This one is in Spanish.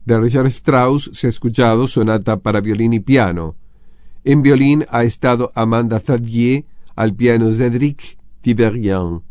De Richard Strauss se ha escuchado Sonata para violín y piano. En violín ha estado Amanda Favier, al piano Cédric Tiberghien.